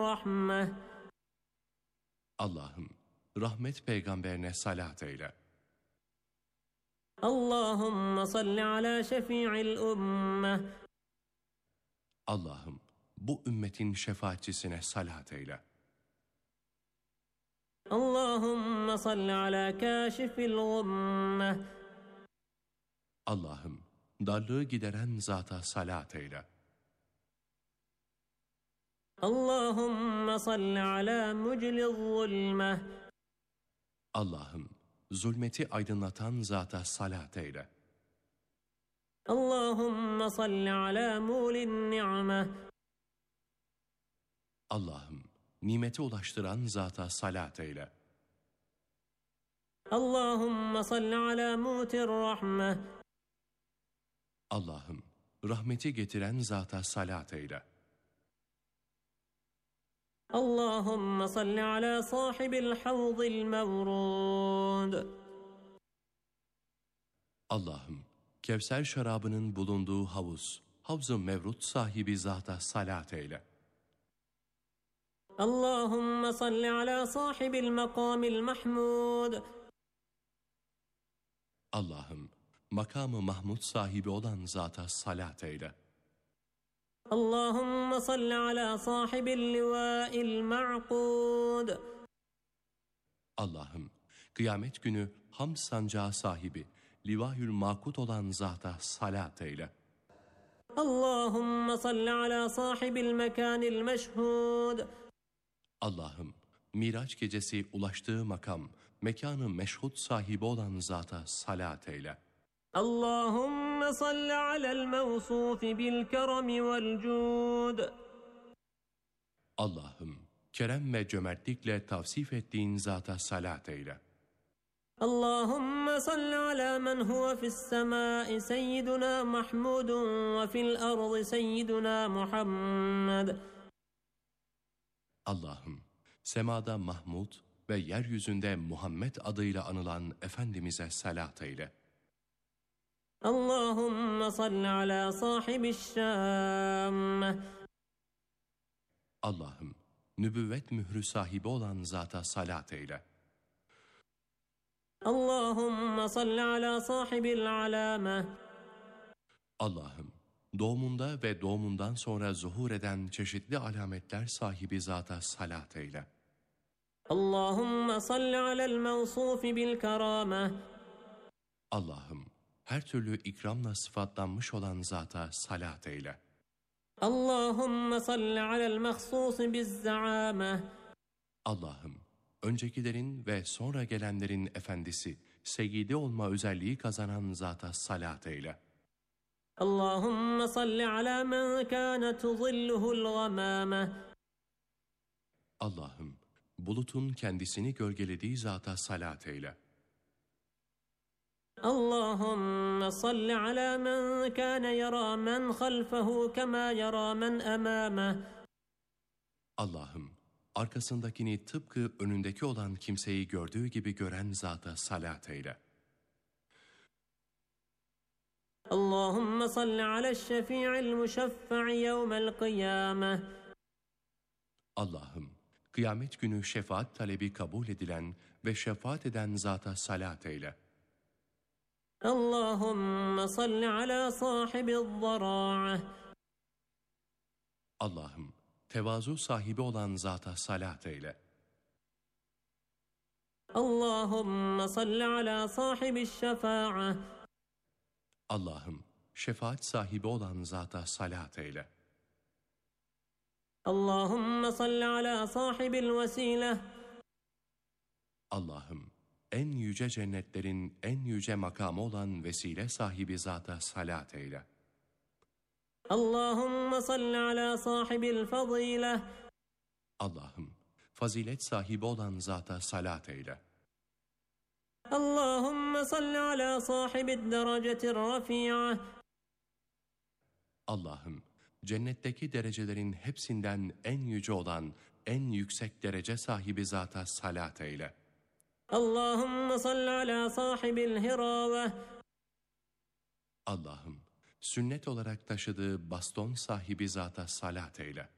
الرحمة Allah'ım, rahmet peygamberine salat eyle. اللهم صل على شفيع الأمة Allah'ım, bu ümmetin şefaatçisine salat eyle. اللهم صل على كاشف الغمة Allah'ım, darlığı gideren zata salat eyle. اللهم صل على مجل الظلمة Allah'ım, zulmeti aydınlatan zata salat eyle. اللهم صل على مول النعمة Allah'ım, nimeti ulaştıran zata salat eyle. اللهم صل على موت الرحمة Allah'ım, rahmeti getiren zata salat eyle. اللهم صل على صاحب الحوض المورود Allah'ım, Kevser şarabının bulunduğu havuz, Havz-ı Mevrut sahibi zata salat eyle. اللهم صل على صاحب المقام المحمود Allah'ım, makamı Mahmud sahibi olan zata salat eyle. اللهم صل على صاحب اللواء المعقود Allah'ım, kıyamet günü Hamd sancağı sahibi, Livahül Makut olan zata salat eyle. اللهم صل على صاحب المكان المشهود Allah'ım, Miraç gecesi ulaştığı makam, mekanı meşhud sahibi olan zata salat eyle. اللهم صل على الموصوف بالكرم والجود Allah'ım, kerem ve cömertlikle tavsif ettiğin zata salat eyle. اللهم صل على من هو في السماء سيدنا محمود وفي الأرض سيدنا محمد Allah'ım, semada Mahmud ve yeryüzünde Muhammed adıyla anılan Efendimiz'e salat eyle. اللهم صل على صاحب الشامة Allah'ım, nübüvvet mührü sahibi olan zata salat eyle. اللهم صل على صاحب العلامة Allah'ım, doğumunda ve doğumundan sonra zuhur eden çeşitli alametler sahibi zata salat eyle. اللهم صل على الموصوف بالكرامة Allah'ım, her türlü ikramla sıfatlanmış olan zata salat eyle. اللهم صل على المخصوص بالزعامة Allah'ım, öncekilerin ve sonra gelenlerin efendisi, seyyidi olma özelliği kazanan zata salat eyle. اللهم صل على من كانت ظله الغمامة Allah'ım, bulutun kendisini gölgelediği zata salat eyle. اللهم صل على من كان يرى من خلفه كما يرى من أمامه Allah'ım, arkasındakini tıpkı önündeki olan kimseyi gördüğü gibi gören zata salat eyle. اللهم صل على الشفيع المشفع يوم القيامة Allah'ım, kıyamet günü şefaat talebi kabul edilen ve şefaat eden zata salat eyle. اللهم صل على صاحب الضراعة Allah'ım, tevazu sahibi olan zata salat eyle. اللهم صل على صاحب الشفاعة Allah'ım, şefaat sahibi olan zata salat eyle. اللهم صل على صاحب الوسيلة Allah'ım, en yüce cennetlerin en yüce makamı olan vesile sahibi zata salat eyle. اللهم صل على صاحب الفضيلة Allah'ım, fazilet sahibi olan zata salat eyle. اللهم صل على صاحب الدرجة الرفيعة Allah'ım, cennetteki derecelerin hepsinden en yüce olan, en yüksek derece sahibi zata salat eyle. اللهم صل على صاحب الهراوة Allah'ım, sünnet olarak taşıdığı baston sahibi zata salat eyle.